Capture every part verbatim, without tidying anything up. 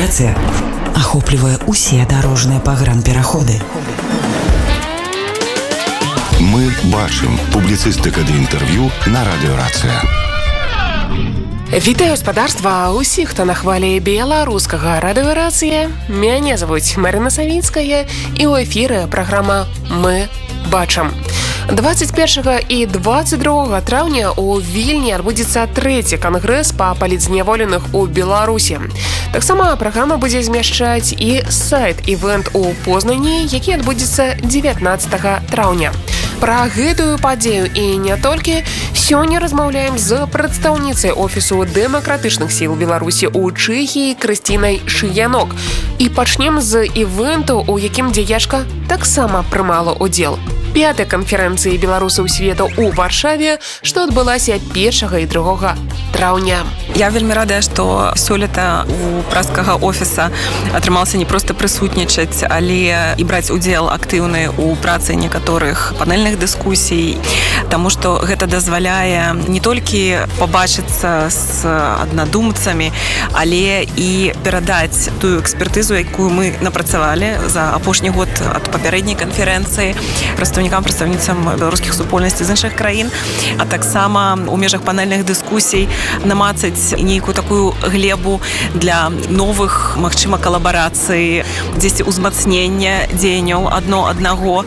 Радыёрацыя ахоплівае ўсе дарожныя пагранпераходы. Мы бачым. Публіцыстыка ды інтэрв'ю на радыёрацыя. Вітаю спадарства усіх, хто на хвалі беларускага радыёрацыя. Мяне завуць Марына Савінская і ў эфіры праграма «Мы бачым». двадцать першага і двадцать другога траўня у Вільні адбудзецца трэці кангрэс па палітзняволеных у Беларусі. Таксама праграма будзе змяшчаць і сайт-івент у Познані, які адбудзецца дзевятнаццатага траўня. Пра гэтую падзею і не толькі сёння размаўляем з прадстаўніцай офісу дэмакратычных сіл Беларусі ў Чэхіі Крысцінай Шыянок. І пачнем з івенту, у якім дзеячка таксама прымала ўдзел. Пятай канферэнцыі беларусаў свету ў Варшаве, што адбылася першага і другога траўня. Я вельмі радая, што сёлета у празскага офіса атрымалася не проста прысутнічаць, але і браць удзел актыўны ў працы некаторых панельных дыскусій, таму што гэта дазваляе не толькі пабачыцца з аднадумцамі, але і перадаць тую экспертызу, якую мы напрацавалі за апошні год ад папярэдняй канферэнцыі прадстаўнікам прадстаўніцам беларускіх супольнасцей з іншых краін, а таксама у межах панельных дыскусій намацаць нейкую такую глебу для новых, магчыма, калабарацый, дзесьці ўзмацнення дзеянняў адно аднаго.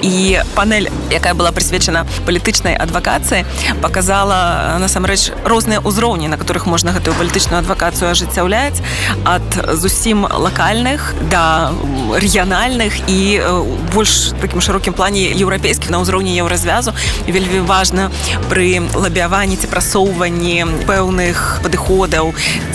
І панель, якая была прысвечана палітычнай адвакацыі, паказала насамрэч розныя ўзроўні, на которых можна гэтую палітычную адвакацыю ажыццяўляць, ад зусім лакальных да рэгіянальных і больш такім шырокім плане еўрапейскіх на ўзроўні еўразвязу. І вельмі важна пры лабіяванні ці прасоўванні пэўных падыходаў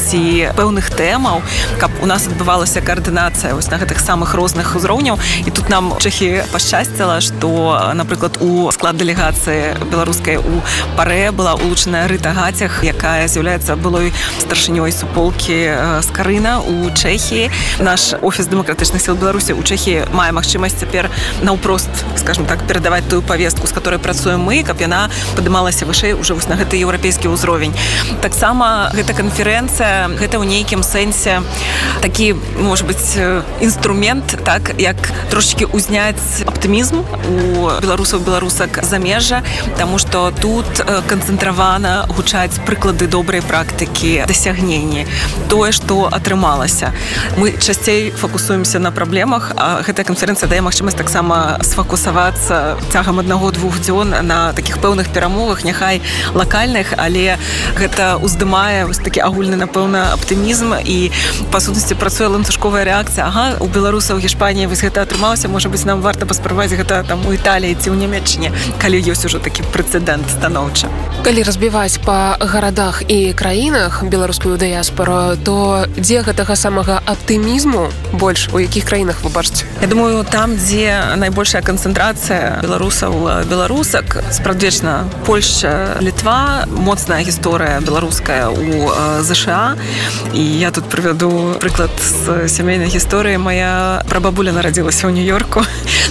ці пэўных тэмаў, каб у нас адбывалася каардынацыя вось на гэтых самых розных узроўняў. І тут нам Чэхі пашчасціла, што, напрыклад, у склад дэлегацыі беларускай у Парэ была улучшаная Рыта Гацях, якая з'яўляецца былой старшынёй суполкі Скарына у Чэхіі. Наш офіс дэмакратычных сіл Беларусі у Чэхіі мае магчымасць цяпер наўпрост, скажем так, перадаваць тую павестку, з которой працуем мы, каб яна падымалася вышэй уже вось на гэты еўрапейскі ўзровень. Таксама гэта канферэнцыя, гэта ў нейкім сэнсе такі, можа быць, інструмент, так, як трошечкі узняць аптымізм у беларусаў, беларусак замежжа, таму што тут канцэнтравана гучаць прыклады добрай практыкі, дасягненні, тое, што атрымалася. Мы часцей фокусуемся на праблемах, а гэтая канферэнцыя дае магчымасць таксама сфокусавацца цягам аднаго-двух дзён на такіх пэўных перамогах, няхай лакальных, але гэта уздымае вось такі агульны, напэўна, аптымізм і, па сутнасці, працуе ланцужковая рэакцыя. Ага, у беларусаў у Гішпаніі вось гэта атрымалася, можа быць, нам варта паспрабаваць гэта там у Італіі ці ў Нямецчыне, калі ёсць ужо такі прэцэдэнт станоўчы. Калі разбіваць па гарадах і краінах беларускую дыяспору, то дзе гэтага самага аптымізму больш, у якіх краінах вы бачыце? Я думаю, там, дзе найбольшая канцэнтрацыя беларусаў, беларусак, спрадвечна Польшча, Літва, моцная гісторыя беларуская у ЗША. І я тут прывяду прыклад з сямейнай гісторыі. Моя прабабуля нарадзілася ў Нью-Йорку.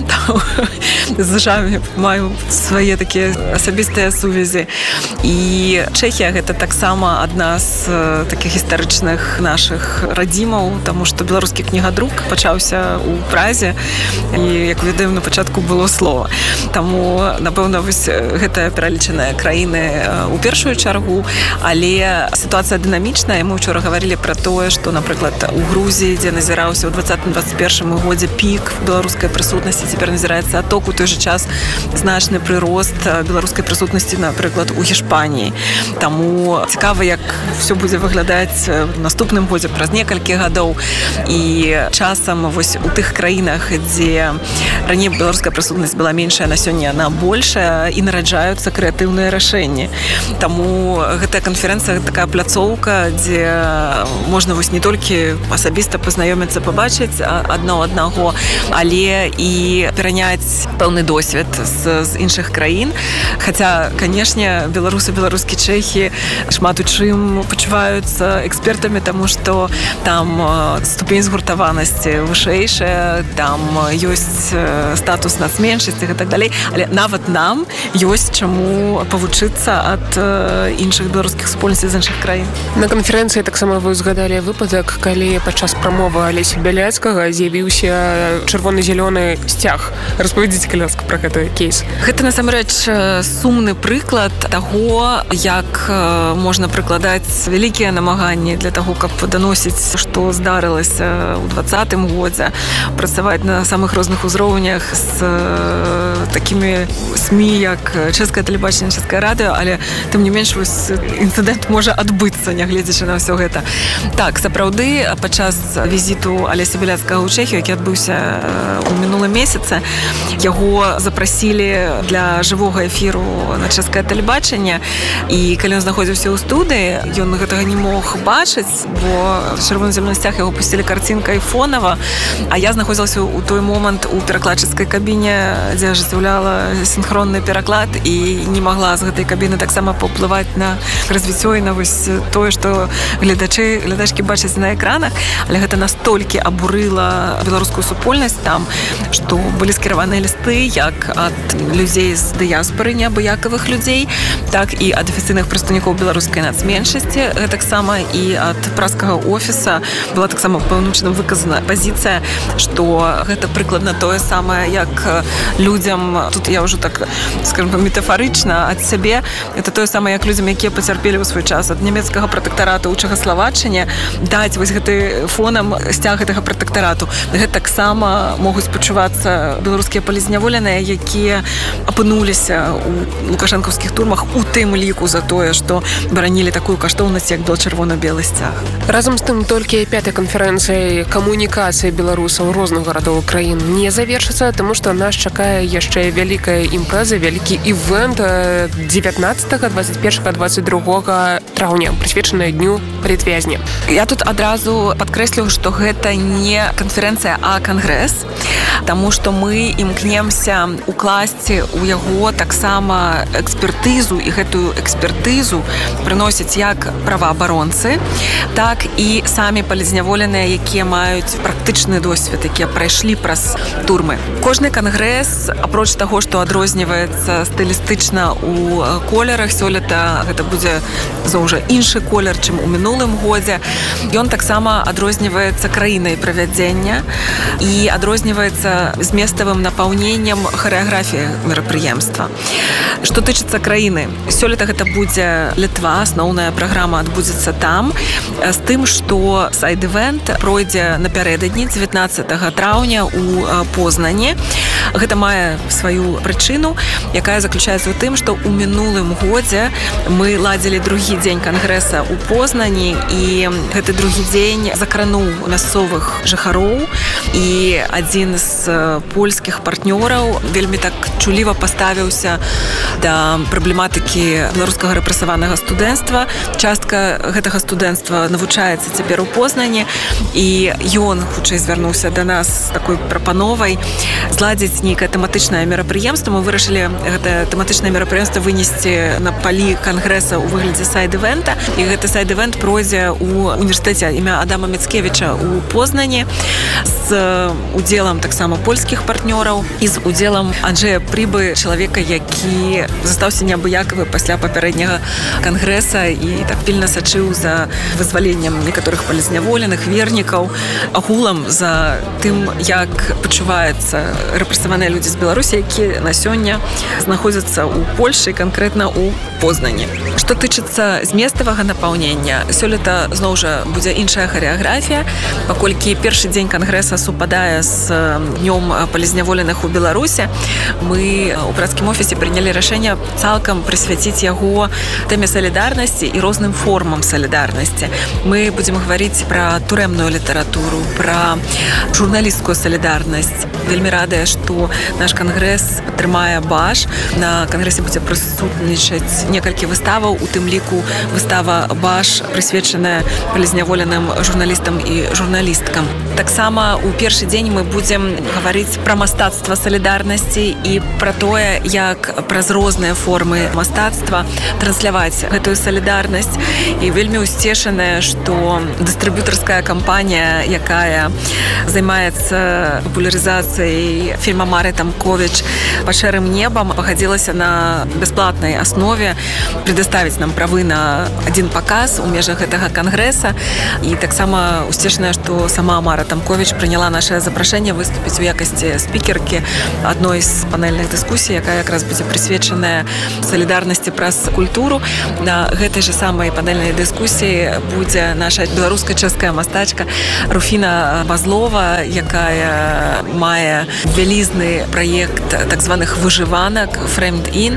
З ЗША маю свае такія асабістыя сувязі. І Чэхія гэта таксама адна з такіх гістарычных нашых радзімаў, таму што беларускі кнігадрук пачаўся ў Празе. І, як ведаем, на пачатку было слова. Таму, напэўна, вось гэтая пералічаная краіны у першую чаргу, але сітуацыя дынамічная. Мы ўчора гаварылі пра тое, што, напрыклад, у Грузіі, дзе назіраўся ў двадцатым двадцать першым годзе пік беларускай прысутнасці, цяпер назіраецца аток, у той жа час значны прырост беларускай прысутнасці, напрыклад, у Гішпаніі. Таму цікава, як все будзе выглядаць у наступным годзе, праз некалькі гадоў. І часам вось у тых краінах, дзе раней беларуская прысутнасць была меншая, на сёння яна большая, і нараджаюцца крэатыўныя рашэнні. Таму гэтая канферэнцыя такая пляцоўка, дзе можна вось не толькі асабіста пазнаёміцца, пабачыць адно аднаго, але і пераняць пэўны досвед з, з іншых краін. Хаця, канешне, беларусы, беларускі Чэхі шмат у чым пачуваюцца экспертамі, таму што там ступень згуртаванасці вышэйшая, там ёсць статус нацменшасці і так далей. Але нават нам ёсць чаму павучыцца ад іншых беларускіх беларускіх супольнасцей з іншых краін. На канферэнцыі таксама вы узгадалі выпадак, калі падчас прамовы Алеся Бяляцкага з'явіўся чырвона-зялёны сцяг. Распавядзіце, калі ласка, пра гэты кейс. Гэта насамрэч сумны прыклад таго, як можна прыкладаць вялікія намаганні для таго, каб даносіць, што здарылася ў двадцатым годзе, працаваць на самых розных узроўнях з такімі СМІ, як чэшскае тэлебачанне, чэшскае радыё, але тым не менш вось інцыдэнт можа адбыцца, нягледзячы на ўсё гэта. Так, сапраўды, падчас візіту Алеся Бяляцкага ў Чэхію, які адбыўся ў мінулым месяцы, яго запрасілі для жывога эфіру на чэшскае тэлебачанне, і калі ён знаходзіўся ў студыі, ён гэтага не мог бачыць, бо чырвона-зялёны сцяг яго пусцілі карцінкай фонава, а я знаходзілася ў той момант у перакладчыцкай кабіне, дзе ажыццяўляла сінхронны пераклад і не магла з гэтай кабіны таксама паўплываць на развіццё і на вось тое, што гледачы, гледачкі бачаць на экранах, але гэта настолькі абурыла беларускую супольнасць там, што былі скіраваныя лісты як ад людзей з дыяспары, неабыякавых людзей, так і ад афіцыйных прадстаўнікоў беларускай нацменшасці, таксама і ад праскага офіса была таксама пэўным чынам выказана пазіцыя, што гэта прыкладна тое самае, як людзям, тут я ўжо так, скажем, метафарычна ад сябе, это тое самае, як людзям, якія пацярпелі ў свой час ад нямецкага пратэктарату ў Чэхаславаччыне, даць вось гэты фонам сцяг гэтага пратэктарату. Гэта таксама могуць пачувацца беларускія палізняволеныя, якія апынуліся ў лукашэнкаўскіх турмах, у тым ліку за тое, што баранілі такую каштоўнасць, як был чырвона-белы сцяг. Разам з тым, толькі пятай канферэнцыяй камунікацыі беларусаў розных гарадоў краін не завершыцца, таму што нас чакае яшчэ вялікая імпрэза, вялікі івэнт дзевятнаццатага, дваццаць першага, дваццаць другога траўня, прысвечаная дню палітвязня. Я тут адразу падкрэслю, што гэта не канферэнцыя, а кангрэс, таму што мы імкнемся укласці ў яго таксама экспертызу, і гэтую экспертызу прыносяць як праваабаронцы, так і самі палізняволеныя, якія маюць практычны досвед, якія прайшлі праз турмы. Кожны кангрэс, апроч таго, што адрозніваецца стылістычна ў колерах, сёлета гэта будзе заўжды іншы колер, чым у мінулым годзе. Ён таксама адрозніваецца краінай правядзення і адрозніваецца зместавым напаўненнем харэаграфіі мерапрыемства. Што тычыцца краіны, сёлета гэта будзе Літва, асноўная праграма адбудзецца там, з тым, што сайд-івэнт пройдзе напярэдадні дзевятнаццатага траўня ў Познані. Гэта мае сваю прычыну, якая заключаецца ў тым, што ў мінулым годзе мы ладзілі другі дзень кангрэса ў Познані, і гэты другі дзень закрануў мясцовых жыхароў, і адзін з польскіх партнёраў вельмі так чуліва паставіўся да праблематыкі беларускага рэпрэсаванага студэнцтва. Частка гэтага студэнцтва навучаецца цяпер у Познані, і ён хутчэй звярнуўся да нас з такой прапановай зладзіць нейкае тэматычнае мерапрыемства. Мы вырашылі гэта тэматычнае мерапрыемства вынесці на палі кангрэса ў выглядзе сайд-івэнта, і гэты сайд-івэнт пройдзе ў універсітэце імя Адама Міцкевіча ў Познані з удзелам таксама польскіх партнёраў і з удзелам Анджэя Прыбы, чалавека, які застаўся неабыякавы пасля папярэдняга кангрэса і так пільна сачыў за вызваленнем некаторых палізняволеных, вернікаў, агулам за тым, як пачуваецца рэпрэсаваныя людзі з Беларусі, якія на сёння знаходзяцца ў Польшы, канкрэтна ў Познані. Што тычыцца зместавага напаўнення, сёлета зноў жа будзе іншая харэаграфія, паколькі першы дзень кангрэса супадае з днём палізняволеных у Беларусі. Мы у брацкім офісе прынялі рашэнне цалкам прысвяціць яго тэме салідарнасці і розным формам салідарнасці. Мы будзем гаварыць пра турэмную літаратуру, пра журналісцкую салідарнасць. Вельмі радая, што наш кангрэс падтрымае Баш. На кангрэсе будзе прысутнічаць некалькі выставаў, у тым ліку выстава Баш, прысвечаная палізняволеным журналістам і журналісткам. Таксама у першы дзень мы будзем гаварыць пра мастацтва салідарнасці і пра тое, як праз розныя формы мастацтва трансляваць гэтую салідарнасць. І вельмі ўсцешаная, што дыстрыб'ютарская кампанія, якая займаецца папулярызацыяй фільма Мары Тамковіч «Па шэрым небам», пагадзілася на бясплатнай аснове предоставить нам правы на один показ у межах гэтага кангрэса. І таксама усцешная, што сама Мара Тамкович прыняла наше запрашэнне выступіць у якасці спікеркі адной з панельных дыскусій, якая якраз будзе прысвечаная салідарнасці праз культуру. На гэтай же самай панельнай дыскусіі будзе наша беларуская чэшская мастачка Руфіна Базлова, якая мае вялізны праект так званых выжыванак Framed In,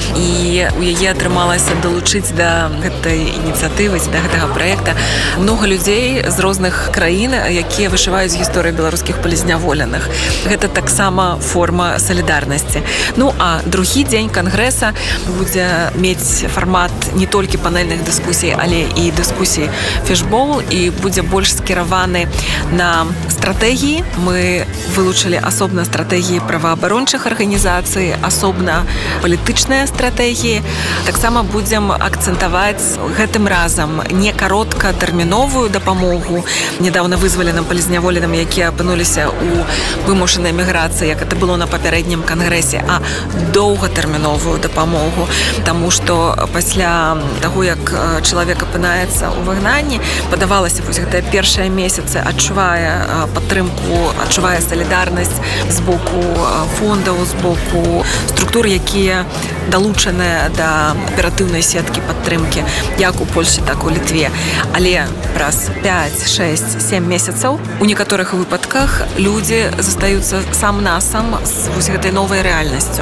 і у яе атрымалася далучыць да гэтай ініцыятывы, да гэтага праекта много людзей з розных краін, якія вышываюць гісторыю беларускіх палізняволеных. Гэта таксама форма салідарнасці. Ну, а другі дзень кангрэса будзе мець фармат не толькі панельных дыскусій, але і дыскусій фішбол, і будзе больш скіраваны на стратэгіі. Мы вылучылі асобна стратэгіі праваабарончых арганізацый, асобна палітычныя стратэгіі. Таксама будзем акцэнтаваць гэтым разам не кароткатэрміновую дапамогу нядаўна вызваленым палізняволеным, якія апынуліся ў вымушанай міграцыі, як это было на папярэднім кангрэсе, а доўгатэрміновую дапамогу. Таму што пасля таго, як чалавек апынаецца ў выгнанні, падавалася, вось гэтыя першыя месяцы адчувае падтрымку, адчувае салідарнасць з боку фондаў, з боку структур, якія далучаныя да аператыўнай сеткі падтрымкі, як у Польшчы, так у Літве. Але праз пяць, шэсць, сем месяцаў у некаторых выпадках людзі застаюцца сам-насам з вось гэтай новай рэальнасцю.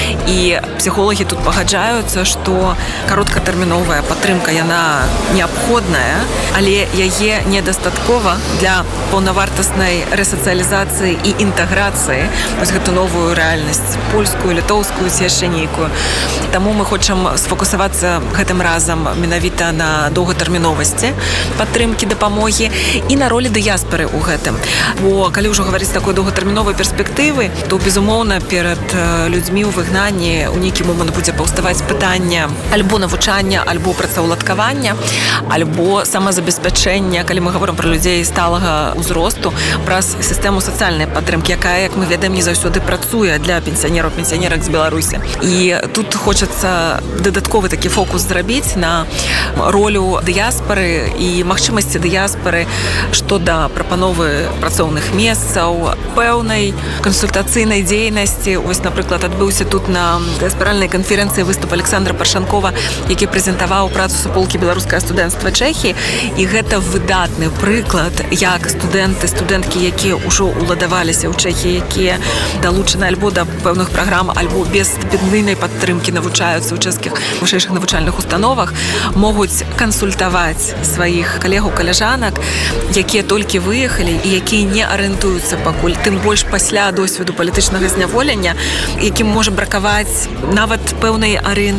І псіхолагі тут пагаджаюцца, што кароткатэрміновая падтрымка, яна неабходная, але яе недастаткова для паўнавартаснай рэсацыялізацыі і інтэграцыі вось гэту новую рэальнасць, польскую, літоўскую, ці яшчэ нейкую. Таму мы хочам сфокусавацца гэтым разам менавіта на доўгатэрміновасці падтрымкі, дапамогі і на ролі дыяспары ў гэтым. Бо калі ўжо гаварыць такой доўгатэрміновай перспектывы, то, безумоўна, перад людзьмі ў выгнанні ў нейкі момант будзе паўставаць пытанне альбо навучання, альбо працаўладкавання, альбо самазабеспячэння, калі мы гаворым пра людзей сталага ўзросту, праз сістэму сацыяльнай падтрымкі, якая, як мы ведаем, не заўсёды працуе для пенсіянераў, пенсіянерак з Беларусі. І тут хочацца дадатковы такі фокус зрабіць на ролю дыяспары і магчымасці дыяспары што да прапановы працоўных месцаў, пэўнай кансультацыйнай дзейнасці. Вось, напрыклад, адбыўся тут на дыяспаральнай канферэнцыі выступ Александра Паршанкова, які прэзентаваў працу суполкі беларускае студэнцтва Чэхіі, і гэта выдатны прыклад, як студэнты, студэнткі, якія ўжо уладаваліся ў Чэхіі, якія далучаны альбо да пэўных праграм, альбо без стыпендыйнай падтрымкі навучаюцца ў чэшскіх вышэйшых навучальных установах, могуць кансультаваць сваіх калегаў, каляжанак, якія толькі выехалі і якія не арыентуюцца пакуль, тым больш пасля досведу палітычнага зняволення, якім можа бракаваць нават пэўнай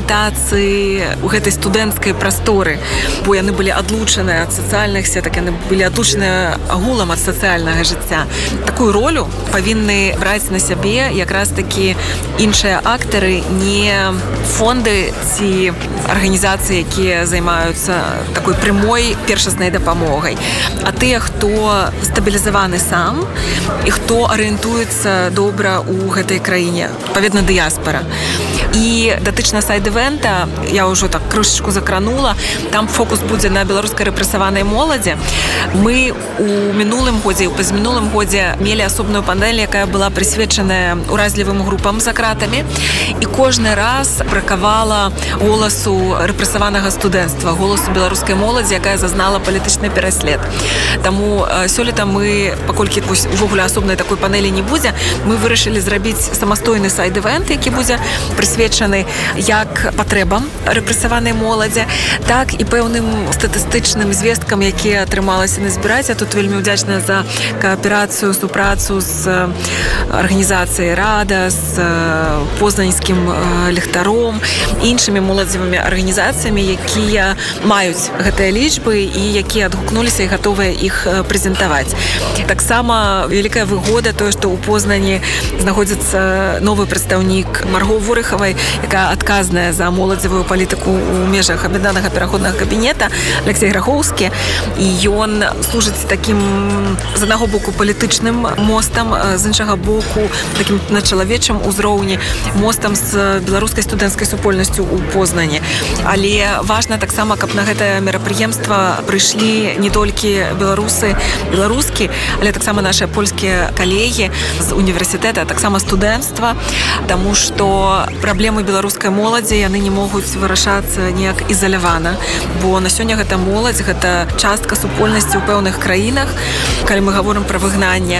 арыентацыі ў гэтай студэнцкай прасторы, бо яны былі адлучаныя ад сацыяльных сетак, яны былі адлучаныя агулам ад сацыяльнага жыцця. Такую ролю павінны браць на сябе якраз такі іншыя актары, не фонды ці арганізацыі, якія займаюцца такой прямой першаснай дапамогай, а тыя, хто стабілізаваны сам і хто арыентуецца добра ў гэтай краіне, адпаведна дыяспара. І датычна сайд-івэнта, я ўжо так крышачку закранула, там фокус будзе на беларускай рэпрэсаванай моладзі. Мы у мінулым годзе, у пазмінулым годзе мелі асобную панель, якая была прысвечаная уразлівым групам за кратамі, і кожны раз бракавала голасу рэпрэсаванага студэнцтва, голасу беларускай моладзі, якая зазнала палітычны пераслед. Таму сёлета мы, паколькі увогуле асобнай такой панелі не будзе, мы вырашылі зрабіць самастойны сайд-івэнт, які будзе прысвечаны як патрэбам рэпрэсаванай моладзі, так і пэўным статыстычным звесткам, якія атрымалася назбіраць. Я тут вельмі ўдзячная за кааперацыю, супрацу з арганізацыяй Рада, з Познаньскім ліхтаром, іншымі моладзевымі арганізацыямі, якія маюць гэтыя лічбы і якія адгукнуліся і гатовыя іх прэзентаваць. Таксама вялікая выгода тое, што ў Познані знаходзіцца новы прадстаўнік Марго Ворыхавай, якая адказная за моладзевую палітыку ў межах аб'яднанага пераходнага кабінета, Алексей Грахоўскі, і ён служыць такім з аднаго боку палітычным мостам, з іншага боку такім на чалавечым узроўні мостам з беларускай студэнцкай супольнасцю ў у Познані. Але важна таксама, каб на гэта мерапрыемства прыйшлі не толькі беларусы, беларускі, але таксама нашыя польскія калегі з універсітэта, таксама студэнцтва, таму што праблемы беларускай моладзі яны не могуць вырашацца неяк ізалявана, бо на сёння гэта моладзь, гэта частка супольнасці ў пэўных краінах, калі мы гаворым пра выгнанне,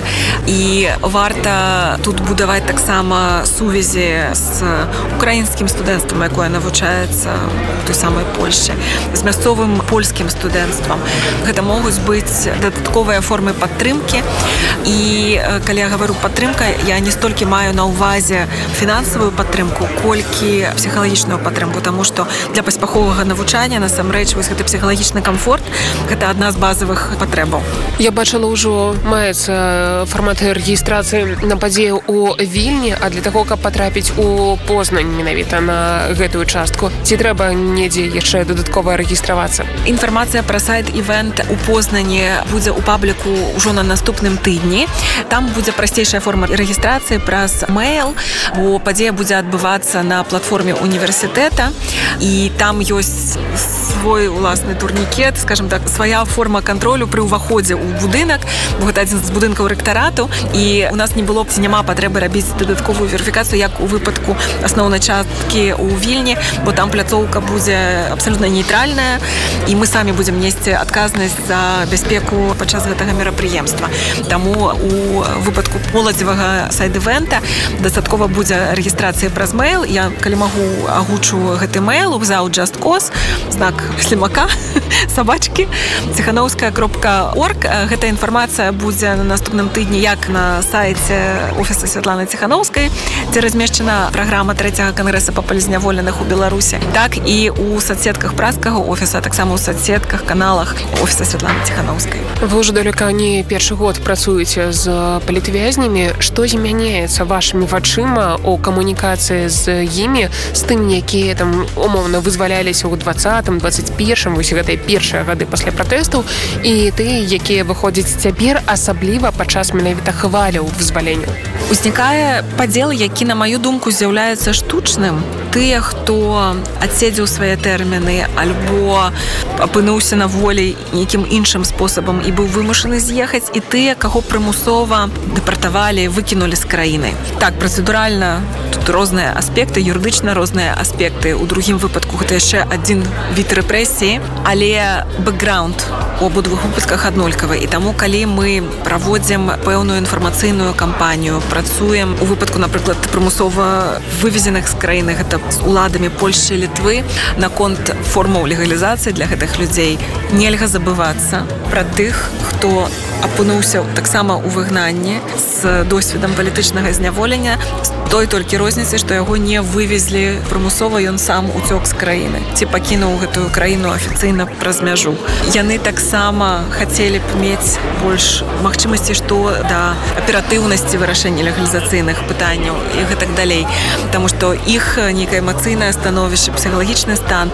і варта тут будаваць таксама сувязі з украінскім студэнцтвам, якое навучаецца у той самай Польшчы, з мясцовым польскім студэнцтвам. Гэта могуць быць дадатковыя формы падтрымкі, і калі я гавару падтрымка, я не столькі маю на ўвазе фінансавую падтрымку, колькі псіхалагічную падтрымку, таму што для паспяховага навучання насамрэч вось гэты псіхалагічны камфорт гэта адна з базавых патрэбаў. Я бачыла ўжо маецца фармат рэгістрацыі на падзею ў Вільні, а для таго, каб патрапіць у Познань менавіта на гэтую частку, ці трэба недзе яшчэ дадаткова рэгістравацца? Інфармацыя пра сайт івент у Познані будзе ў пабліку ўжо на наступным тыдні. Там будзе прасцейшая форма рэгістрацыі праз мэйл, бо падзея будзе адбывацца на платформе універсітэта, і там ёсць свой уласны турнікет, скажем так, свая форма кантролю пры ўваходзе ў будынак, бо гэта адзін з будынкаў рэктарату, і у нас не было б ці няма патрэбы рабіць дадатковую верыфікацыю, як у выпадку асноўнай часткі ў Вільні, бо там пляцоўка будзе абсалютна нейтральная, і мы самі будзем несці адказнасць за бяспеку падчас гэтага мерапрыемства. Таму у выпадку моладзевага сайд-івента дастаткова будзе рэгістрацыя праз мэйл. Я, калі магу, агучу гэты мэйл у зау just cause, знак слімака, сабачкі, ціханаўская кропка орг. Гэта інфармацыя будзе на наступным тыдні як на сайце офіса Святланы Ціханаўскай, дзе размешчана праграма трэцяга кангрэса па палізняволеных у Беларусі, так і у соцсетках празскага офіса, таксама ў соцсетках, каналах офіса Святланы Ціханаўскай. Вы ўжо далёка не першы год працуеце з палітвязнямі. Што змяняецца вашымі вачыма ў камунікацыі з імі, з тым, якія там умоўна вызваляліся ў двадцатым двадцать першым, вось гэтыя першыя гады пасля пратэстаў, і тыя, якія выходзяць цяпер, асабліва падчас менавіта хваляў вызвалення? Узнікае падзел, які, на маю думку, з'яўляецца штучным. Тыя, хто адседзеў свае тэрміны альбо апынуўся на волі нейкім іншым спосабам і быў вымушаны з'ехаць, і тыя, каго прымусова дэпартавалі, выкінулі з краіны. Так, працэдуральна тут розныя аспекты, юрыдычна розныя аспекты. У другім выпадку гэта яшчэ адзін від рэпрэсіі, але бэкграунд у абодвух выпадках аднолькавы. І таму, калі мы праводзім пэўную інфармацыйную кампанію, працуем у выпадку, напрыклад, прымусова вывезеных з краіны, гэта з уладамі Польшчы, Літвы, наконт формаў легалізацыі для гэтых людзей, нельга забывацца пра тых, хто апынуўся таксама ў выгнанні з досведам палітычнага зняволення, з той толькі розніцай, што яго не вывезлі прымусова, ён сам уцёк з краіны ці пакінуў гэтую краіну афіцыйна праз мяжу. Яны таксама хацелі б мець больш магчымасці, што да аператыўнасці вырашэння легалізацыйных пытанняў і гэтак далей, таму што іх нейкае эмацыйнае становішча, псіхалагічны стан,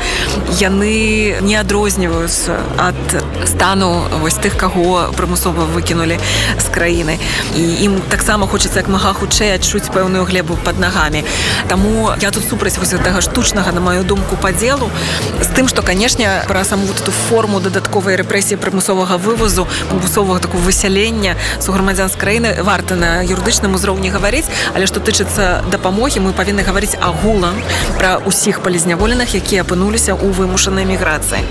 яны не адрозніваюцца ад стану вось тых, каго прымусова выкінулі з краіны. І ім таксама хочацца як мага хутчэй адчуць пэўную глебу пад нагамі. Таму я тут супраць вось гэтага штучнага, на маю думку, падзелу, з тым, што, канешне, пра саму вот эту форму дадатковай рэпрэсіі прымусовага вывозу, прымусовага такого высялення суграмадзян з краіны варта на юрыдычным узроўні гаварыць, але што тычыцца дапамогі, мы павінны гаварыць агулам пра ўсіх палізняволеных, якія апынуліся ў вымушанай міграцыі.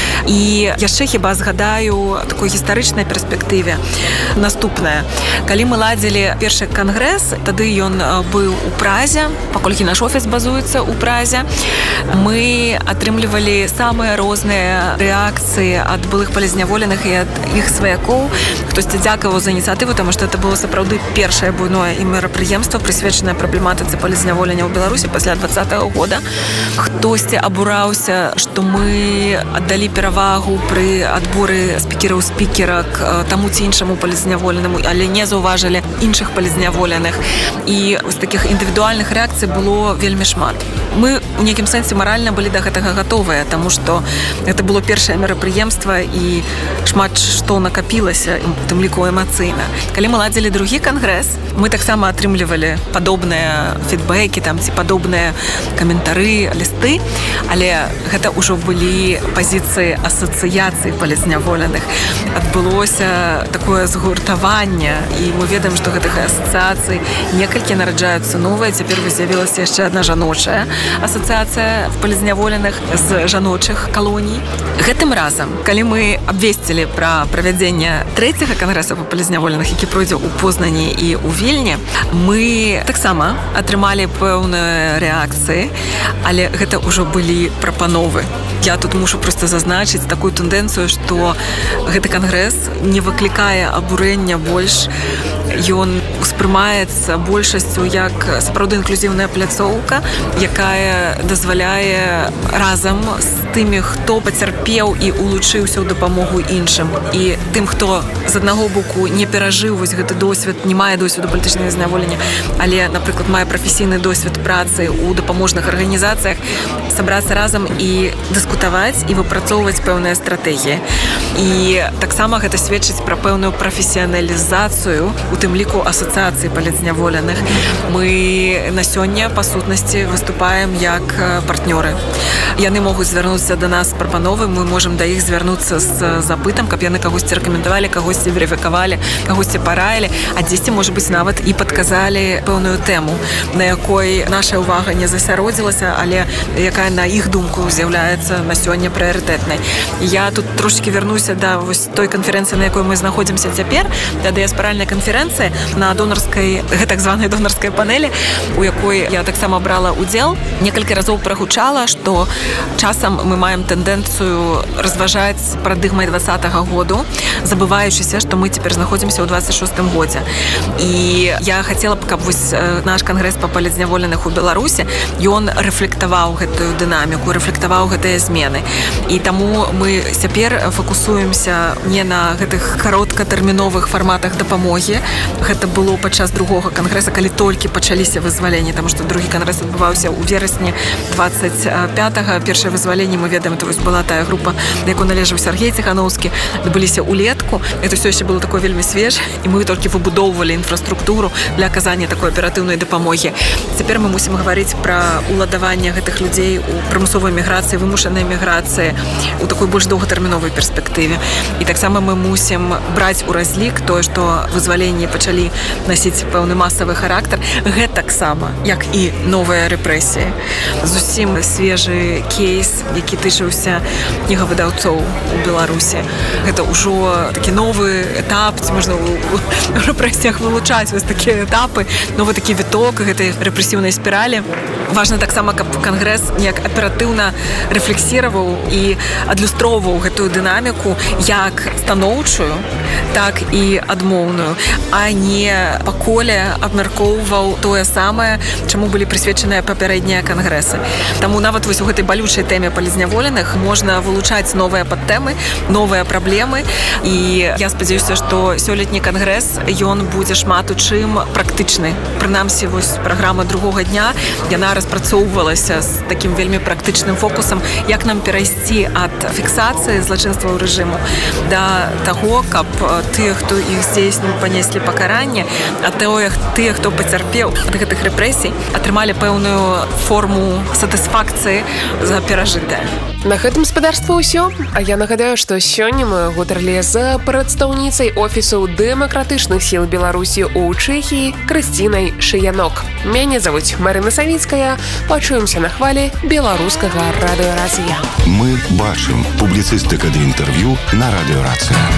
І яшчэ хіба згадаю такой гістарычнай перспектыве наступнае. Калі мы ладзілі першы кангрэс, тады ён быў у Празе, паколькі наш офіс базуецца ў Празе, мы атрымлівалі самыя розныя рэакцыі ад былых палізняволеных і ад іх сваякоў. Хтосьці дзякаваў за ініцыятыву, таму што это было сапраўды першае буйное і мерапрыемства, прысвечанае праблематыцы палізняволення ў Беларусі пасля двадцатага года. Хтосьці абураўся, што мы аддалі перавагу пры адборы спікераў спікерак таму ці іншаму палізняволенаму, але не заўважылі іншых палізняволеных. І з такіх індывідуальных рэакцый было вельмі шмат. Мы у нейкім сэнсе маральна былі да гэтага гатовыя, таму што гэта было першае мерапрыемства і шмат што накапілася. у тым ліку эмацыйна. Калі мы ладзілі другі кангрэс, мы таксама атрымлівалі падобныя фідбэкі там ці падобныя каментары, лісты, але гэта ўжо былі пазіцыі асацыяцыі палізняволеных. Адбылося такое згуртаванне, і мы ведаем, што гэтых асацыяцый некалькі нараджаюцца новыя. Цяпер з'явілася яшчэ адна жаночая асацыяцыя палізняволеных з жаночых калоній. Гэтым разам, калі мы абвесцілі пра правядзенне трэцяга кангрэса па палізняволеных, які пройдзе ў Познані і ў Вільні, мы таксама атрымалі пэўныя рэакцыі, але гэта ўжо былі прапановы. Я тут мушу проста зазначыць такую тэндэнцыю, што гэты кангрэс не выклікае абурэння больш. Ён успрымаецца большасцю як сапраўды інклюзіўная пляцоўка, якая дазваляе разам з тымі, хто пацярпеў і улучшыўся ў дапамогу іншым. І тым, хто з аднаго боку не перажыў вось гэты досвед, не мае досведу палітычнага зняволення, але, напрыклад, мае прафесійны досвед працы ў дапаможных арганізацыях, сабрацца разам і дыскутаваць і выпрацоўваць пэўныя стратэгіі. І таксама гэта сведчыць пра пэўную прафесіяналізацыю, у тым ліку асацыяцыі палітзняволеных. Мы на сёння, па сутнасці, выступаем як партнёры. Яны могуць звярнуцца да нас з прапановай, мы можам да іх звярнуцца з запытам, каб яны кагосьці рэкамендавалі, кагосьці верыфікавалі, кагосьці параілі, а дзесьці, можа быць, нават і падказалі пэўную тэму, на якой наша ўвага не засяродзілася, але якая, на іх думку, з'яўляецца на сёння прыярытэтнай. Я тут трошки вярнуся да вось той канферэнцыі, на якой мы знаходзімся цяпер, да дыяспаральнай канферэнцыі на донарскай, так званай донарскай панелі, у якой я таксама брала удзел. Некалькі разоў прагучала, што часам мы маем тэндэнцыю разважаць парадыгмай двадцатага году, забываючыся, што мы цяпер знаходзімся ў двадцать шостым годзе. І я хацела б, каб вось наш кангрэс па палізняволеных у Беларусі, ён рэфлектаваў гэтую дынаміку, рэфлектаваў гэтыя змены. І таму мы цяпер фокусуемся не на гэтых кароткатэрміновых фарматах дапамогі. Гэта было падчас другога кангрэса, калі толькі пачаліся вызваленні, таму што другі кангрэс адбываўся ў верасні двадцать пятага. Першае вызваленне, мы ведаем, это вось была тая група, на якой належаў Сергей Ціхановскі, адбыліся ўлетку. Это ўсё яшчэ было такое вельмі свежа, і мы толькі выбудоўвалі інфраструктуру для аказання такой аператыўнай дапамогі. Цяпер мы мусім гаварыць пра уладаванне гэтых людзей у прымусовай міграцыі, вымушанай міграцыі у такой больш доўгатэрміновай перспектыве. І таксама мы мусім браць у разлік тое, што вызваленні пачалі насіць пэўны масавы характар. Гэта таксама, як і новыя рэпрэсіі. Зусім свежы кейс, які тычыўся кнігавыдаўцоў у Беларусі. Гэта ўжо такі новы этап, ці можна ў рэпрэсіях вылучаць вось такія этапы, новы такі віток гэтай рэпрэсіўнай спіралі. Важна таксама, каб кангрэс неяк аператыўна рэфлексіраваў і адлюстроўваў гэтую дынаміку як станоўчую, так і адмоўную, а не па коле абмяркоўваў тое самае, чаму былі прысвечаныя папярэднія кангрэсы. Таму нават вось у гэтай балючай тэме палізняволеных можна вылучаць новыя падтэмы, новыя праблемы. І я спадзяюся, што сёлетні кангрэс, ён будзе шмат у чым практычны. Прынамсі, вось праграма другога дня, яна распрацоўвалася з такім вельмі практычным фокусам, як нам перайсці ад фіксацыі злачынстваў рэжыму да таго, каб тыя, хто іх здзейсніў, панеслі пакаранне, а тыя, хто пацярпеў ад гэтых рэпрэсій, атрымалі пэўную форму сатысфакцыі за перажытае. На гэтым спадарства ўсё. А я нагадаю, што сёння мы гутарылі з прадстаўніцай офісу дэмакратычных сіл Беларусі ў Чэхіі Крысцінай Шыянок. Мяне завуць Марына Савіцкая. Пачуемся на хвалі беларускага радыёрацыя. Мы бачым. Публіцыстыка ды інтэрв'ю на радыёрацыя.